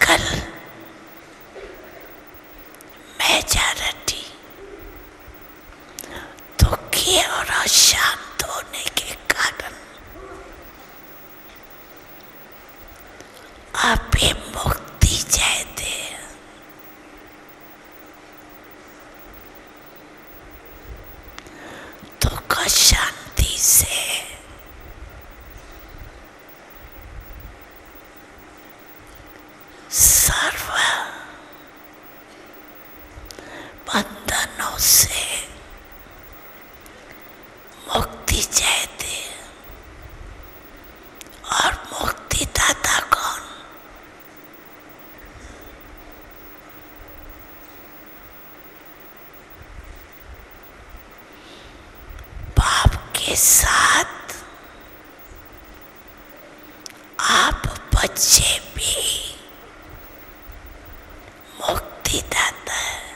कल मेजॉरिटी दुखी और अशांत होने के कारण अभी मुक्ति चाहते हैं। दुख शांति से सर्व बंधनों से मुक्ति चाहते हैं। और मुक्ति दाता कौन? पाप के साथ आप बच्चे भी मुक्ति दाता